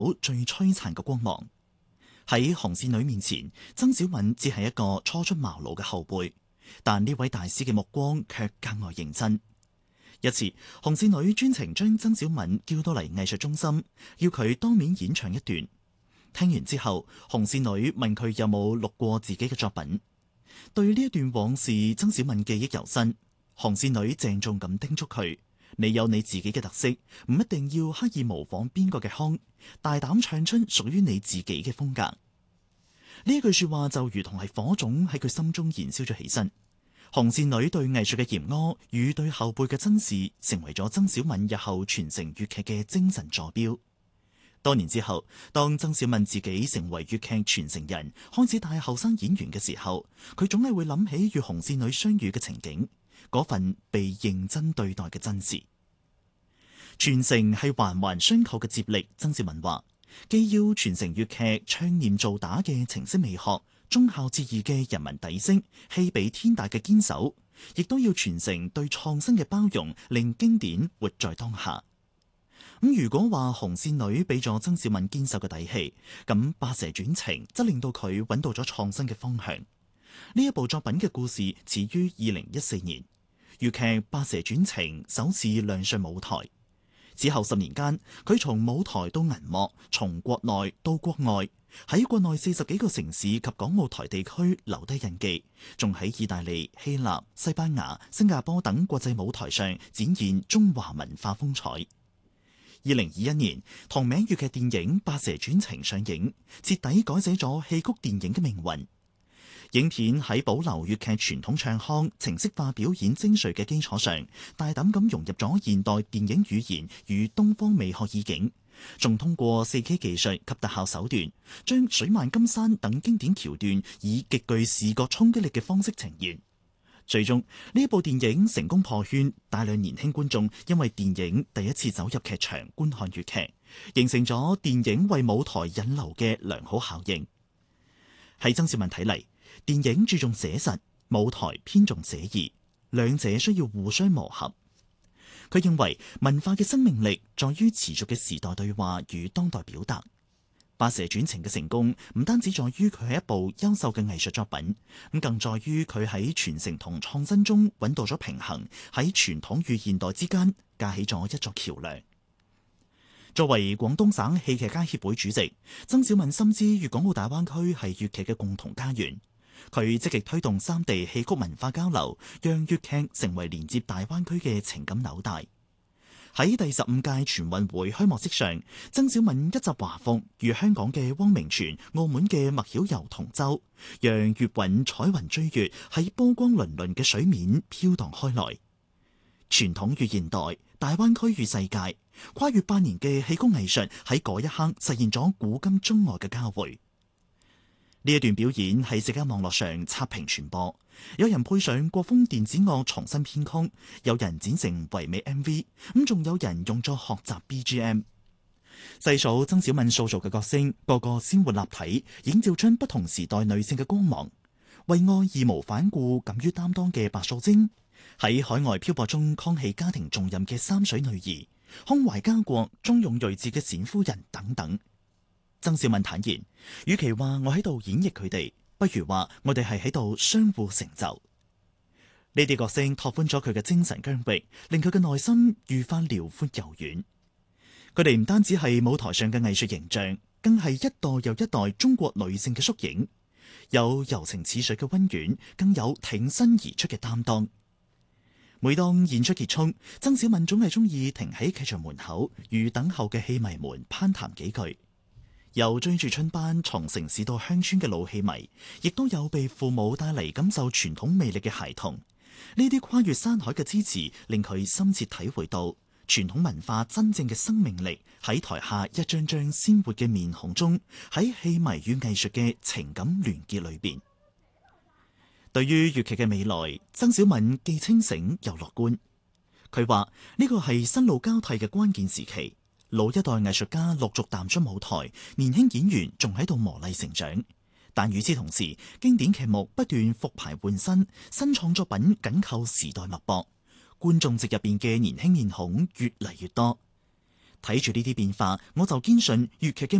最璀璨嘅光芒。喺紅線女面前，曾小敏只係一個初出茅廬嘅後輩，但呢位大師嘅目光卻格外認真。一次，紅線女專程將曾小敏叫到嚟藝術中心，要佢當面演唱一段。聽完之後，紅線女問佢有冇錄過自己嘅作品。對呢一段往事，曾小敏記憶猶新。紅線女鄭重咁叮囑佢：你有你自己嘅特色，唔一定要刻意模仿邊個嘅腔，大膽唱出屬於你自己嘅風格。呢一句說話就如同係火種喺佢心中燃燒咗起身。紅線女對藝術嘅嚴苛與對後輩嘅珍視，成為咗曾小敏日後傳承粵劇嘅精神座標。多年之後，當曾小敏自己成為粵劇傳承人，開始帶後生演員嘅時候，佢總係會諗起與紅線女相遇嘅情景，嗰份被認真對待嘅真實。傳承係環環相扣嘅接力，曾小敏話，既要傳承粵劇唱念做打嘅情式美學，忠孝節義嘅人民底色，戲比天大嘅堅守，亦都要傳承對創新嘅包容，令經典活在當下。咁如果話紅線女俾咗曾小敏堅守嘅底氣，咁白蛇傳情則令到佢揾到咗創新嘅方向。呢一部作品嘅故事始於2014年，粵劇《白蛇傳情》首次亮相舞台。之後10年間，佢從舞台到銀幕，從國內到國外，喺國內40幾個城市及港澳台地區留低印記，仲喺意大利、希臘、西班牙、新加坡等國際舞台上展現中華文化風采。2021年，同名粵劇電影《白蛇傳情》上映，徹底改寫咗戲曲電影嘅命運。影片喺保留粵劇傳統唱腔、程式化表演精髓嘅基礎上，大膽咁融入咗現代電影語言與東方美學意境，仲通過4K 技術及特效手段，將水漫金山等經典橋段以極具視覺衝擊力嘅方式呈現。最終呢部電影成功破圈，大量年輕觀眾因為電影第一次走入劇場觀看粵劇，形成咗電影為舞台引流嘅良好效應。喺曾小敏睇嚟，電影注重寫實，舞台偏重寫意，兩者需要互相磨合。佢認為文化嘅生命力在於持續嘅時代對話與當代表達。白蛇傳情嘅成功唔單止在於佢係一部優秀嘅藝術作品，咁更在於佢喺傳承同創新中揾到咗平衡，喺傳統與現代之間架起咗一座橋樑。作為廣東省戲劇家協會主席，曾小敏深知粵港澳大灣區係粵劇嘅共同家園。佢積極推動三地戲曲文化交流，讓粵劇成為連接大灣區嘅情感紐帶。喺第15屆全運會開幕式上，曾小敏一襲華服，與香港嘅汪明荃、澳門嘅麥曉柔同舟，讓粵韻彩雲追月喺波光粼粼嘅水面飄蕩開來。傳統與現代，大灣區與世界，跨越8年嘅戲曲藝術喺嗰一刻實現咗古今中外嘅交匯。呢一段表演喺社交網絡上刷屏傳播，有人配上國風電子樂重新編曲，有人剪成唯美 MV， 咁仲有人用作學習 BGM。細數曾小敏塑造嘅角色，個個鮮活立體，映照出不同時代女性嘅光芒。為愛義無反顧、敢於擔當嘅白素貞，喺海外漂泊中扛起家庭重任嘅三水女兒，胸懷家國、忠勇睿智嘅冼夫人等等。曾小敏坦言，與其話我喺度演繹佢哋，不如話我哋係喺度相互成就。呢啲角色拓寬咗佢嘅精神疆域，令佢嘅內心愈發遼闊柔軟。佢哋唔單止係舞台上嘅藝術形象，更係一代又一代中國女性嘅縮影，有柔情似水嘅溫婉，更有挺身而出嘅擔當。每當演出結束，曾小敏總係中意停喺劇場門口，與等候嘅戲迷們攀談幾句。有追住春班從城市到鄉村嘅老戲迷，亦都有被父母帶嚟感受傳統魅力嘅孩童。呢啲跨越山海嘅支持，令佢深切體會到傳統文化真正嘅生命力喺台下一張張鮮活嘅面孔中，喺戲迷與藝術嘅情感聯結裏邊。對於粵劇嘅未來，曾小敏既清醒又樂觀。佢話呢個係新老交替嘅關鍵時期。老一代藝術家陸續淡出舞台，年輕演員仲喺度磨礪成長。但與此同時，經典劇目不斷復排換新，新創作品緊扣時代脈搏，觀眾席入邊嘅年輕面孔越嚟越多。 睇住呢啲變化，我就堅信粵劇嘅